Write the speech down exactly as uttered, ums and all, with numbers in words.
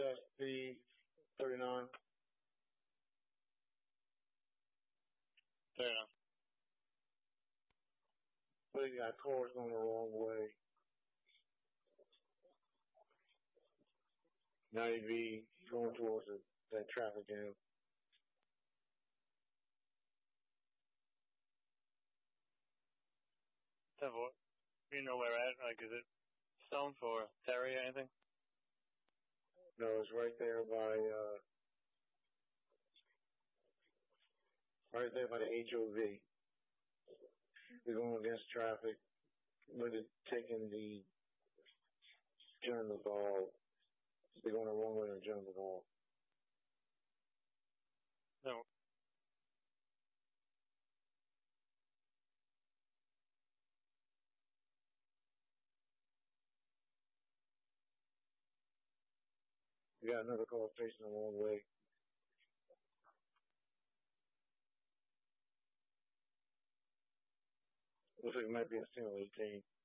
S P thirty-nine. Fair enough. But you got cars going the wrong way. Now you'd be going towards the, that traffic jam. So, you know where at? Like, is it Stump or Terry or anything? No, it's right there by, uh, right there by the H O V. They're going against traffic. When they're taking the John McGall, they're going the wrong way on John McGall. No. You got another car facing the wrong way. Looks like it might be a single eighteen.